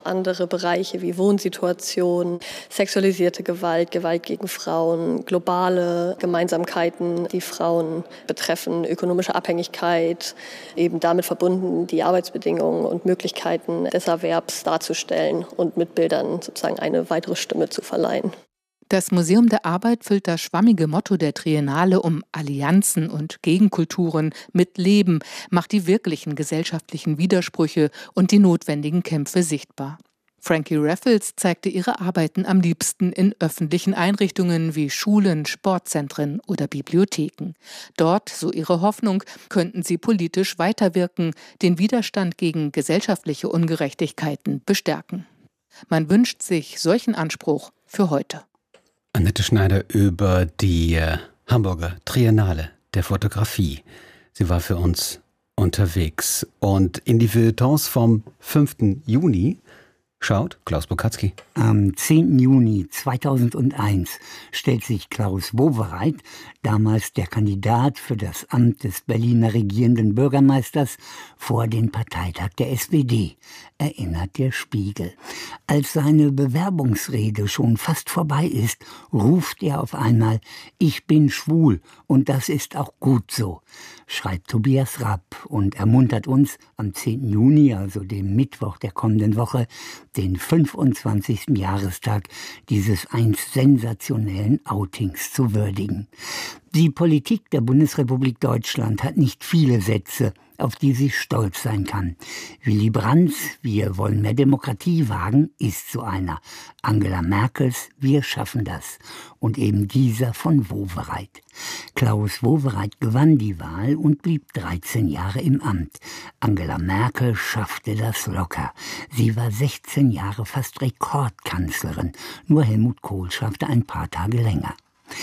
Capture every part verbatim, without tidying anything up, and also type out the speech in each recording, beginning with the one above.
Andere Bereiche wie Wohnsituation, sexualisierte Gewalt, Gewalt gegen Frauen, globale Gemeinsamkeiten, die Frauen betreffen, ökonomische Abhängigkeit, eben damit verbunden die Arbeitsbedingungen und Möglichkeiten des Erwerbs darzustellen und mit Bildern sozusagen eine weitere Stimme zu verleihen. Das Museum der Arbeit füllt das schwammige Motto der Triennale um Allianzen und Gegenkulturen mit Leben, macht die wirklichen gesellschaftlichen Widersprüche und die notwendigen Kämpfe sichtbar. Frankie Raffles zeigte ihre Arbeiten am liebsten in öffentlichen Einrichtungen wie Schulen, Sportzentren oder Bibliotheken. Dort, so ihre Hoffnung, könnten sie politisch weiterwirken, den Widerstand gegen gesellschaftliche Ungerechtigkeiten bestärken. Man wünscht sich solchen Anspruch für heute. Annette Schneider über die äh, Hamburger Triennale der Fotografie. Sie war für uns unterwegs. Und in die Feuilletons vom fünften Juni schaut Klaus Bokatzky. Am zehnten Juni zweitausendeins stellt sich Klaus Wowereit, damals der Kandidat für das Amt des Berliner regierenden Bürgermeisters, vor den Parteitag der S P D, erinnert der Spiegel. Als seine Bewerbungsrede schon fast vorbei ist, ruft er auf einmal: Ich bin schwul und das ist auch gut so, schreibt Tobias Rapp und ermuntert uns, am zehnten Juni, also dem Mittwoch der kommenden Woche, den fünfundzwanzigsten Jahrestag dieses einst sensationellen Outings zu würdigen. Die Politik der Bundesrepublik Deutschland hat nicht viele Sätze, auf die sie stolz sein kann. Willy Brandts „Wir wollen mehr Demokratie wagen" ist so einer. Angela Merkels „Wir schaffen das" und eben dieser von Wowereit. Klaus Wowereit gewann die Wahl und blieb dreizehn Jahre im Amt. Angela Merkel schaffte das locker. Sie war sechzehn Jahre fast Rekordkanzlerin. Nur Helmut Kohl schaffte ein paar Tage länger.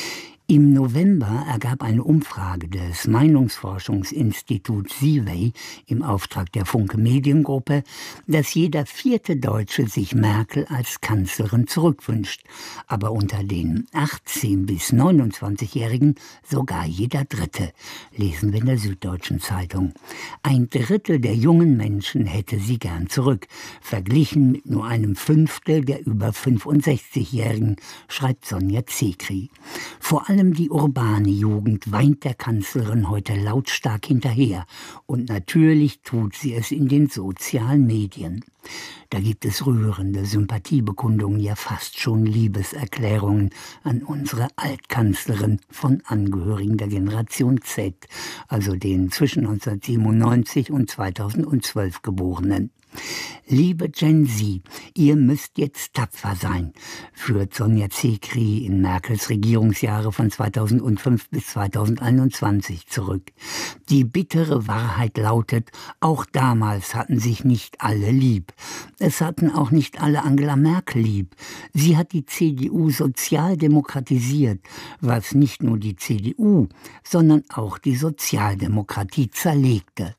Im November ergab eine Umfrage des Meinungsforschungsinstituts Sivey im Auftrag der Funke Mediengruppe, dass jeder vierte Deutsche sich Merkel als Kanzlerin zurückwünscht, aber unter den achtzehn- bis neunundzwanzigjährigen sogar jeder Dritte, lesen wir in der Süddeutschen Zeitung. Ein Drittel der jungen Menschen hätte sie gern zurück, verglichen mit nur einem Fünftel der über fünfundsechzigjährigen, schreibt Sonja Zekri. Vor allem die urbane Jugend weint der Kanzlerin heute lautstark hinterher. Und natürlich tut sie es in den sozialen Medien. Da gibt es rührende Sympathiebekundungen, ja fast schon Liebeserklärungen an unsere Altkanzlerin von Angehörigen der Generation Z, also den zwischen neunzehnhundertsiebenundneunzig und zweitausendzwölf Geborenen. Liebe Gen Z, ihr müsst jetzt tapfer sein, führt Sonja Zekri in Merkels Regierungsjahre von zweitausendfünf bis zweitausendeinundzwanzig zurück. Die bittere Wahrheit lautet, auch damals hatten sich nicht alle lieb. Es hatten auch nicht alle Angela Merkel lieb. Sie hat die C D U sozialdemokratisiert, was nicht nur die C D U, sondern auch die Sozialdemokratie zerlegte.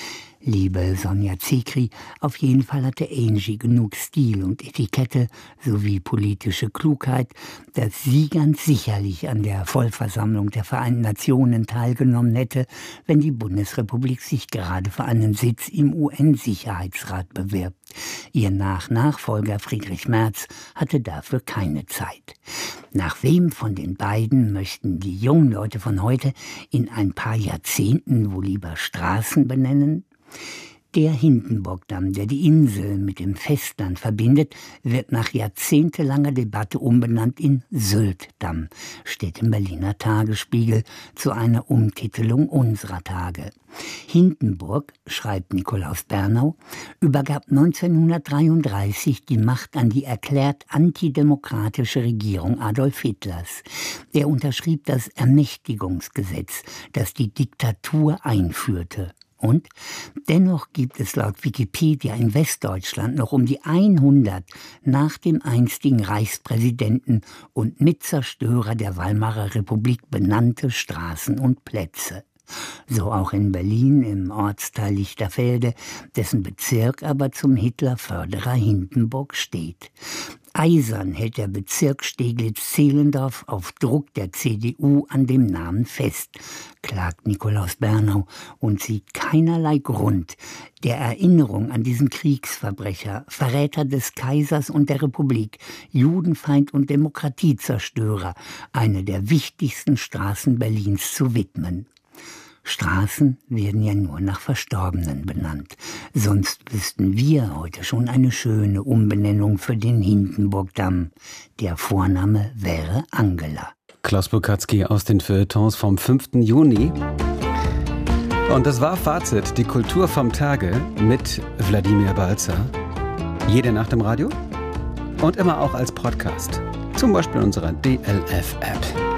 Liebe Sonja Zekri, auf jeden Fall hatte Angie genug Stil und Etikette sowie politische Klugheit, dass sie ganz sicherlich an der Vollversammlung der Vereinten Nationen teilgenommen hätte, wenn die Bundesrepublik sich gerade für einen Sitz im U N-Sicherheitsrat bewirbt. Ihr Nach-Nachfolger Friedrich Merz hatte dafür keine Zeit. Nach wem von den beiden möchten die jungen Leute von heute in ein paar Jahrzehnten wohl lieber Straßen benennen? Der Hindenburgdamm, der die Insel mit dem Festland verbindet, wird nach jahrzehntelanger Debatte umbenannt in Sylt-Damm, steht im Berliner Tagesspiegel zu einer Umtitelung unserer Tage. Hindenburg, schreibt Nikolaus Bernau, übergab neunzehnhundertdreiunddreißig die Macht an die erklärt antidemokratische Regierung Adolf Hitlers. Er unterschrieb das Ermächtigungsgesetz, das die Diktatur einführte. Und dennoch gibt es laut Wikipedia in Westdeutschland noch um die hundert nach dem einstigen Reichspräsidenten und Mitzerstörer der Weimarer Republik benannte Straßen und Plätze. So auch in Berlin im Ortsteil Lichterfelde, dessen Bezirk aber zum Hitlerförderer Hindenburg steht. Eisern hält der Bezirk Steglitz-Zehlendorf auf Druck der C D U an dem Namen fest, klagt Nikolaus Bernau und sieht keinerlei Grund, der Erinnerung an diesen Kriegsverbrecher, Verräter des Kaisers und der Republik, Judenfeind und Demokratiezerstörer, eine der wichtigsten Straßen Berlins zu widmen. Straßen werden ja nur nach Verstorbenen benannt. Sonst wüssten wir heute schon eine schöne Umbenennung für den Hindenburgdamm. Der Vorname wäre Angela. Klaus Burkatzky aus den Feuilletons vom fünften Juni. Und das war Fazit, die Kultur vom Tage mit Wladimir Balzer. Jede Nacht im Radio und immer auch als Podcast. Zum Beispiel in unserer D L F-App.